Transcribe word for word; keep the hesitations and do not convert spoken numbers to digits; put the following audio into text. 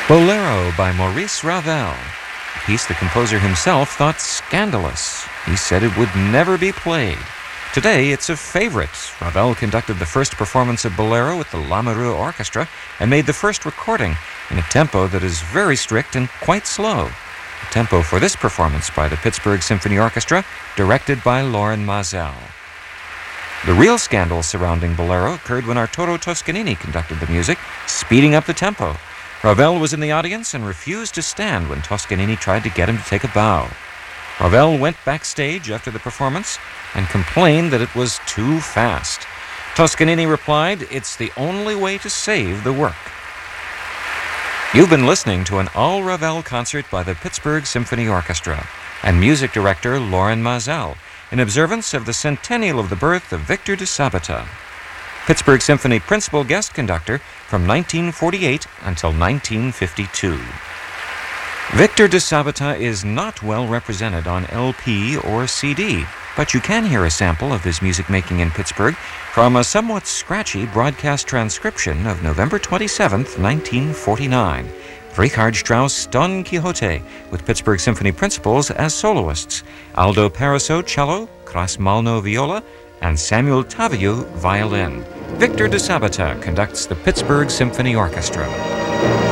Bolero by Maurice Ravel, a piece the composer himself thought scandalous. He said it would never be played. Today, it's a favorite. Ravel conducted the first performance of Bolero with the Lamoureux Orchestra and made the first recording in a tempo that is very strict and quite slow. The tempo for this performance by the Pittsburgh Symphony Orchestra, directed by Lorin Maazel. The real scandal surrounding Bolero occurred when Arturo Toscanini conducted the music, speeding up the tempo. Ravel was in the audience and refused to stand when Toscanini tried to get him to take a bow. Ravel went backstage after the performance and complained that it was too fast. Toscanini replied, "It's the only way to save the work." You've been listening to an all-Ravel concert by the Pittsburgh Symphony Orchestra and music director Lorin Maazel in observance of the centennial of the birth of Victor de Sabata, Pittsburgh Symphony principal guest conductor from nineteen forty-eight until nineteen fifty-two. Victor de Sabata is not well represented on L P or C D, but you can hear a sample of his music making in Pittsburgh from a somewhat scratchy broadcast transcription of November twenty-seventh, nineteen forty-nine. Richard Strauss' Don Quixote with Pittsburgh Symphony principals as soloists, Aldo Paraso cello, Kras Malno viola, and Samuel Taviu violin. Victor de Sabata conducts the Pittsburgh Symphony Orchestra.